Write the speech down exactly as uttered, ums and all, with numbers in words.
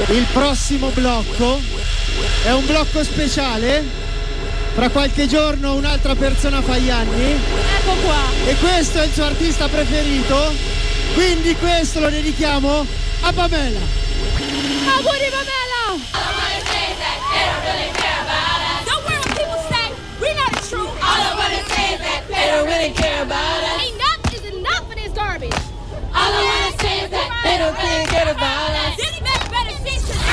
Il prossimo blocco è un blocco speciale. Fra qualche giorno un'altra persona fa gli anni. Ecco qua. E questo è il suo artista preferito. Quindi questo lo dedichiamo a Pamela. Auguri Pamela! Don't worry what people say. We know the truth. All I wanna say is that they don't really care about us. Enough is enough of this garbage. All I wanna say is that they don't really care about us.